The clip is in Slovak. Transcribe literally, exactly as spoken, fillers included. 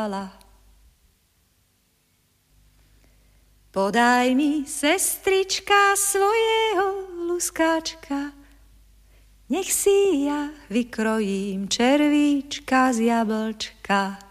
Podaj mi, sestrička, svojého luskáčka, nech si ja vykrojím červíčka z jablčka.